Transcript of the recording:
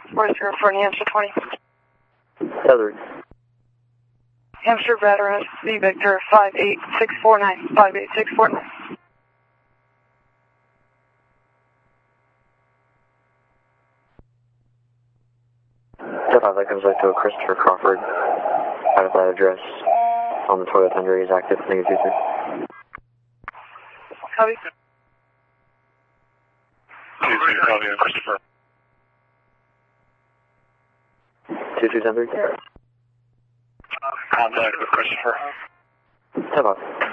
404 New Hampshire 20. Tethered. Hampshire Veteran, V Victor 58649. 58649. That comes back to a Christopher Crawford. Out of that address on the Toyota Tundra is active. Negative 23. Copy. 23, copy on Christopher. 22 Tundra. Contact with Christopher. Tip off.